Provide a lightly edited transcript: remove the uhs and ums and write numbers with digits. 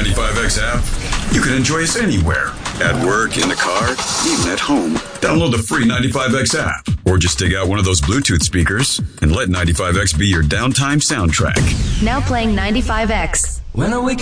95X app, you can enjoy us anywhere. At work, in the car, even at home. Download the free 95X app. Or just dig out one of those Bluetooth speakers and let 95X be your downtime soundtrack. Now playing 95X. When I wake